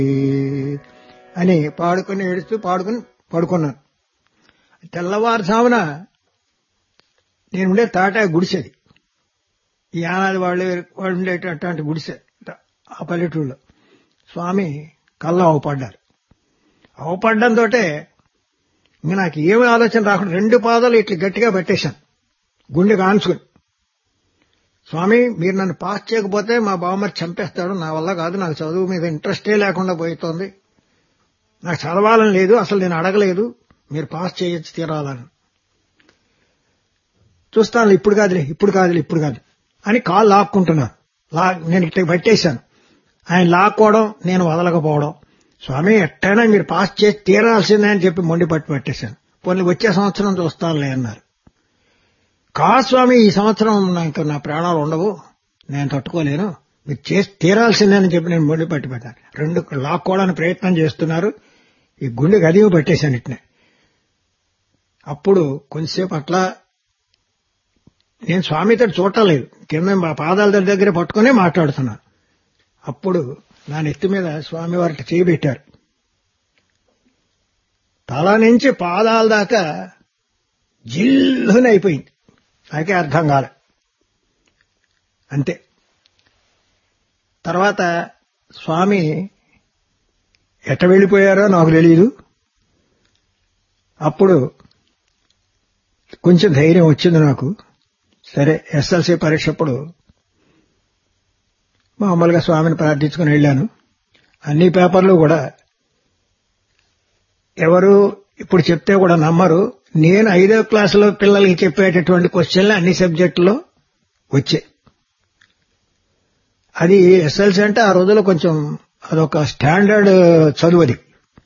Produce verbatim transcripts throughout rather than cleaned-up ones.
అని పాడుకుని ఏడుస్తూ పాడుకుని పడుకున్నాను. తెల్లవారుజామున నేనుండే తాటా గుడిసెది, ఈ యానాది వాళ్ళు వాళ్ళు ఉండేటటువంటి గుడిసె ఆ పల్లెటూళ్ళలో. స్వామి కళ్ళ అవపడ్డారు. అవపడ్డంతో ఇంక నాకు ఏమి ఆలోచన రాకుండా రెండు పాదాలు ఇట్లా గట్టిగా పెట్టేశాను, గుండె కాల్చుకుని. స్వామి, మీరు నన్ను పాస్ చేయకపోతే మా బావమరి చంపేస్తాడు, నా వల్ల కాదు, నాకు చదువు మీద ఇంట్రెస్టే లేకుండా పోతుంది, నాకు చదవాలని లేదు, అసలు నేను అడగలేదు, మీరు పాస్ చేయొచ్చు తీరాలని. చూస్తాను, ఇప్పుడు కాదులే ఇప్పుడు కాదులే ఇప్పుడు కాదు అని కాలు లాక్కుంటున్నాను. లా నేను ఇట్లా పట్టేశాను. ఆయన లాక్కోవడం, నేను వదలకపోవడం. స్వామి ఎట్టైనా మీరు పాస్ చేసి తీరాల్సిందే అని చెప్పి మొండి పట్టు పట్టేశాను. పోనీ వచ్చే సంవత్సరం చూస్తానులే అన్నారు. కా స్వామి, ఈ సంవత్సరం నాకు నా ప్రాణాలు ఉండవు, నేను తట్టుకోలేను, మీరు చేసి తీరాల్సిందే అని చెప్పి నేను మొండి పట్టు పెట్టాను. రెండు లాక్కోవడానికి ప్రయత్నం చేస్తున్నారు, ఈ గుండె గదివి పట్టేశాను ఇట్నే. అప్పుడు కొంతసేపు అట్లా నేను స్వామితో చూడలేదు, కింద మా పాదాల దగ్గర పట్టుకునే మాట్లాడుతున్నాను. అప్పుడు నా నెత్తి మీద స్వామివారికి చేయబెట్టారు. తల నుంచి పాదాల దాకా జిల్లుని అయిపోయింది, నాకే అర్థం కాలే. అంతే. తర్వాత స్వామి ఎట్ట వెళ్ళిపోయారో నాకు తెలియదు. అప్పుడు కొంచెం ధైర్యం వచ్చింది నాకు. సరే, ఎస్ఎల్సీ పరీక్షప్పుడు మామూలుగా స్వామిని ప్రార్థించుకుని వెళ్ళాను. అన్ని పేపర్లు కూడా ఎవరు ఇప్పుడు చెప్తే కూడా నమ్మరు, నేను ఐదో క్లాసులో పిల్లలకి చెప్పేటటువంటి క్వశ్చన్లు అన్ని సబ్జెక్టులో వచ్చాయి. అది ఎస్ఎల్సీ అంటే ఆ రోజుల్లో కొంచెం అదొక స్టాండర్డ్ చదువు. అది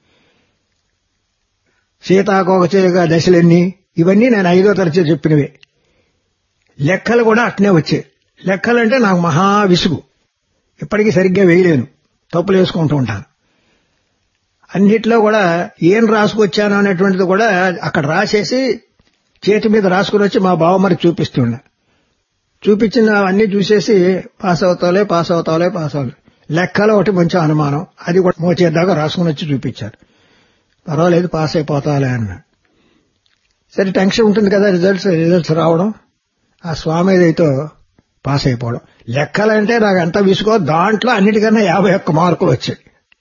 సీతాకోకచిలుక దశలన్నీ, ఇవన్నీ నేను ఐదో తరగతి చెప్పినవే. లెక్కలు కూడా అట్నే వచ్చాయి. లెక్కలంటే నాకు మహా విసుగు, ఇప్పటికీ సరిగ్గా వేయలేను, తప్పులు వేసుకుంటూ ఉంటాను. అన్నిట్లో కూడా ఏం రాసుకొచ్చాను అనేటువంటిది కూడా అక్కడ రాసేసి చేతి మీద రాసుకుని వచ్చి మా బావమరికి చూపిస్తున్నా. చూపించిన అవన్నీ చూసేసి పాస్ అవుతావులే పాస్ అవుతావులే పాస్ అవుతావు. లెక్కలో ఒకటి మంచి అనుమానం, అది కూడా మోచేద్దాకా రాసుకుని వచ్చి చూపించారు. పర్వాలేదు పాస్ అయిపోతావులే అన్నా. సరే, టెన్షన్ ఉంటుంది కదా, రిజల్ట్స్ రిజల్ట్స్ రావడం, ఆ స్వామి ఏదైతే పాస్ అయిపోవడం. లెక్కలంటే నాకు ఎంత విసుకో, దాంట్లో అన్నిటికన్నా యాభై ఒక్క మార్కులు వచ్చాయి.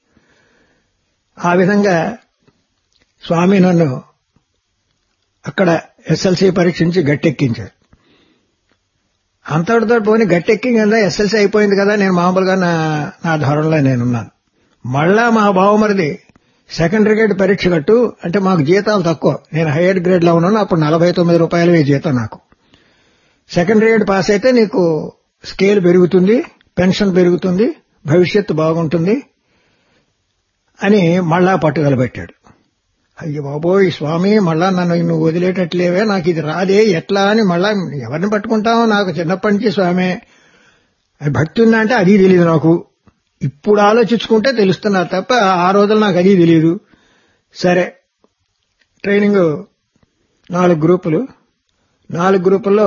ఆ విధంగా స్వామి నన్ను అక్కడ ఎస్ఎల్సీ పరీక్షించి గట్టెక్కించారు. అంతటితో పోనీ గట్టెక్కింగ్ కదా, ఎస్ఎల్సీ అయిపోయింది కదా, నేను మామూలుగా నా నా ధోరణిలో నేనున్నాను. మళ్ళా మా బావమరిది సెకండరీ గ్రేడ్ పరీక్ష కట్టు అంటే మాకు జీతాలు తక్కువ, నేను హైయర్ గ్రేడ్ లో ఉన్నాను. అప్పుడు నలభై తొమ్మిది రూపాయలవే జీతం నాకు. సెకండరీ గ్రేడ్ పాస్ అయితే నీకు స్కేల్ పెరుగుతుంది, పెన్షన్ పెరుగుతుంది, భవిష్యత్తు బాగుంటుంది అని మళ్ళా పట్టుదల పెట్టాడు. అయ్యో బాబోయ్ స్వామి, మళ్ళా నన్ను నువ్వు వదిలేటట్లేవే, నాకు ఇది రాదే, ఎట్లా అని మళ్ళా ఎవరిని పట్టుకుంటావు, నాకు చిన్నప్పటి నుంచి స్వామి భక్తి ఉందా అంటే అది తెలియదు నాకు. ఇప్పుడు ఆలోచించుకుంటే తెలుస్తున్నారు తప్ప ఆ రోజులు నాకు అది తెలియదు. సరే, ట్రైనింగ్ నాలుగు గ్రూపులు, నాలుగు గ్రూపుల్లో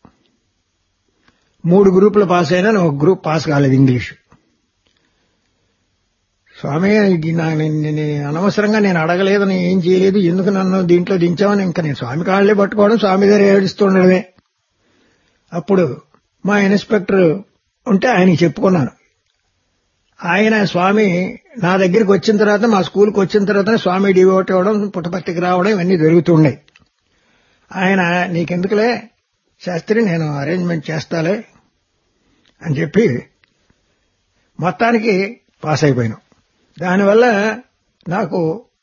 మూడు గ్రూపులు పాస్ అయినా ఒక గ్రూప్ పాస్ కాలేదు, ఇంగ్లీష్. స్వామి, అనవసరంగా నేను అడగలేదు, నేను ఏం చేయలేదు, ఎందుకు నన్ను దీంట్లో దించామని ఇంకా నేను స్వామి కాళ్ళే పట్టుకోవడం, స్వామి దగ్గర ఏడుస్తుండడమే. అప్పుడు మా ఇన్స్పెక్టర్ ఉంటే ఆయనకి చెప్పుకున్నాను. ఆయన స్వామి నా దగ్గరికి వచ్చిన తర్వాత, మా స్కూల్కి వచ్చిన తర్వాత స్వామి డివోట్ అవ్వడం, పుట్టపర్తికి రావడం ఇవన్నీ జరుగుతున్నాయి. ఆయన నీకెందుకులే శాస్త్రి, నేను అరేంజ్మెంట్ చేస్తాలే అని చెప్పి మొత్తానికి పాస్ అయిపోయాను. దానివల్ల నాకు